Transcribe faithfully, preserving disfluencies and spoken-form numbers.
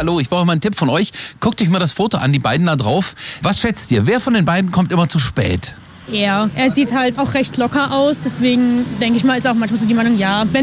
Hallo, ich brauche mal einen Tipp von euch. Guckt euch mal das Foto an, die beiden da drauf. Was schätzt ihr? Wer von den beiden kommt immer zu spät? Er. Er sieht halt auch recht locker aus, deswegen denke ich mal, ist auch manchmal so die Meinung, ja, wenn